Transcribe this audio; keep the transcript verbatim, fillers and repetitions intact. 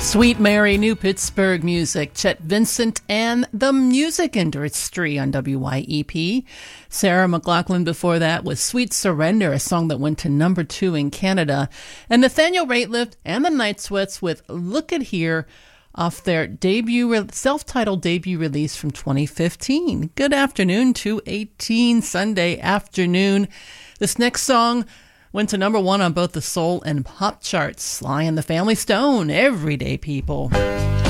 Sweet Mary, New Pittsburgh music. Chet Vincent and the Music Industry on W Y E P. Sarah McLachlan before that was Sweet Surrender, a song that went to number two in Canada. And Nathaniel Rateliff and the Night Sweats with Look at Here off their debut, self-titled debut release from twenty fifteen. Good afternoon, two eighteen Sunday afternoon. This next song went to number one on both the soul and pop charts. Sly and the Family Stone, Everyday People.